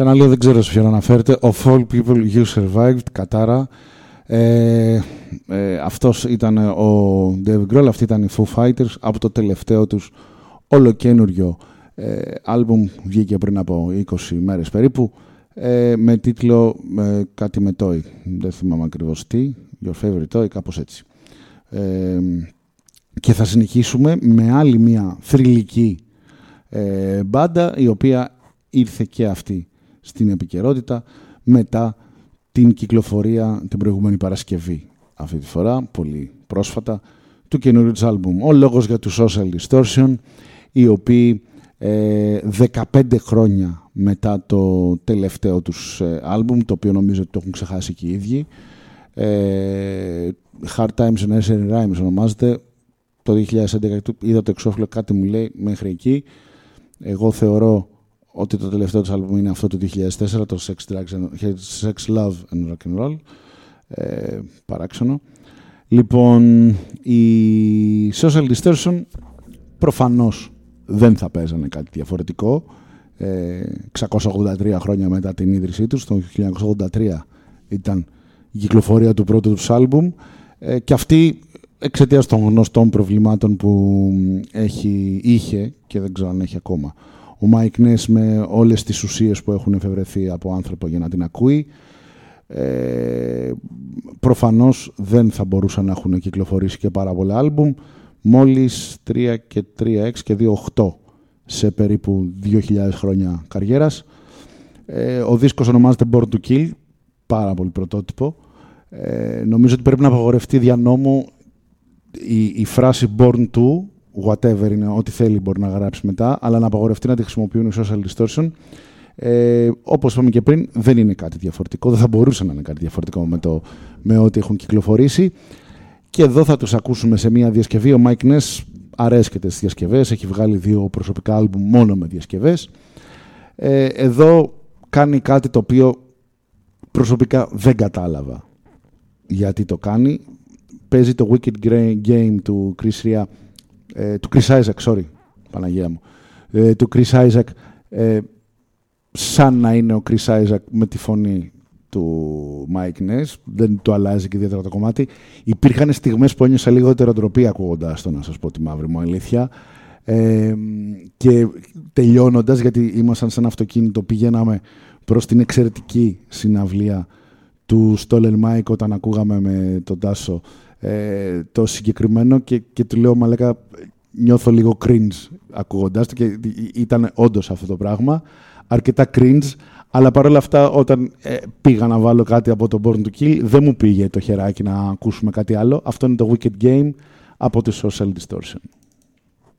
Ξαναλέω, δεν ξέρω σε ποιον αναφέρεται. Of all people you survived, Κατάρα. Αυτός ήταν ο Dave Grohl, αυτή ήταν οι Foo Fighters από το τελευταίο τους ολοκένουργιο άλμπουμ, βγήκε πριν από 20 μέρες περίπου, με τίτλο κάτι με toy, δεν θυμάμαι ακριβώς τι, Your Favorite Toy, κάπως έτσι. Και θα συνεχίσουμε με άλλη μια θρυλική μπάντα, η οποία ήρθε και αυτή στην επικαιρότητα μετά την κυκλοφορία την προηγούμενη Παρασκευή, αυτή τη φορά, πολύ πρόσφατα, του καινούριου της άλμπουμ. Ο λόγος για τους Social Distortion, οι οποίοι 15 χρόνια μετά το τελευταίο τους άλμπουμ, το οποίο νομίζω ότι το έχουν ξεχάσει και οι ίδιοι, Hard Times and Nursery Rhymes ονομάζεται, το 2011 είδα το εξώφυλλο, κάτι μου λέει μέχρι εκεί. Εγώ θεωρώ ότι το τελευταίο του άλμπουμ είναι αυτό του 2004, το Sex, Love and Rock and Roll. Παράξενο. Λοιπόν, οι Social Distortion προφανώς δεν θα παίζανε κάτι διαφορετικό. 683 χρόνια μετά την ίδρυσή τους, το 1983 ήταν η κυκλοφορία του πρώτου τους άλμπουμ, και αυτή εξαιτίας των γνωστών προβλημάτων που είχε και δεν ξέρω αν έχει ακόμα ο Mike Ness, με όλες τις ουσίες που έχουν εφευρεθεί από άνθρωπο για να την ακούει, προφανώς δεν θα μπορούσαν να έχουν κυκλοφορήσει και πάρα πολλά άλμπουμ. Μόλις 3 και 3, 6 και 2, 8 σε περίπου 2.000 χρόνια καριέρας. Ο δίσκος ονομάζεται Born to Kill, πάρα πολύ πρωτότυπο. Νομίζω ότι πρέπει να απαγορευτεί δια νόμου η φράση Born to, whatever είναι, ό,τι θέλει μπορεί να γράψει μετά, αλλά να απαγορευτεί να τη χρησιμοποιούν οι Social Distortion. Όπως είπαμε και πριν, δεν είναι κάτι διαφορετικό, δεν θα μπορούσε να είναι κάτι διαφορετικό με ό,τι έχουν κυκλοφορήσει. Και εδώ θα τους ακούσουμε σε μια διασκευή. Ο Mike Ness αρέσκεται στις διασκευές, έχει βγάλει 2 προσωπικά άλμπουμ μόνο με διασκευές. Εδώ κάνει κάτι το οποίο προσωπικά δεν κατάλαβα γιατί το κάνει. Παίζει το Wicked Game του Chris Isaac, Παναγία μου, του Chris Isaac, σαν να είναι ο Chris Isaac με τη φωνή του Mike Ness, δεν το αλλάζει και ιδιαίτερα το κομμάτι. Υπήρχαν στιγμές που ένιωσα λίγο ετεροτροπή ακούγοντας το, να σας πω τη μαύρη μου αλήθεια. Και τελειώνοντας, γιατί ήμασταν σε ένα αυτοκίνητο, πηγαίναμε προς την εξαιρετική συναυλία του Stolen Mike όταν ακούγαμε με τον Τάσο το συγκεκριμένο και του λέω, μαλάκα, νιώθω λίγο cringe ακούγοντας το, και ήταν όντως αυτό το πράγμα, αρκετά cringe, αλλά παρόλα αυτά όταν πήγα να βάλω κάτι από το Born to Kill δεν μου πήγε το χεράκι να ακούσουμε κάτι άλλο. Αυτό είναι το Wicked Game από τη Social Distortion.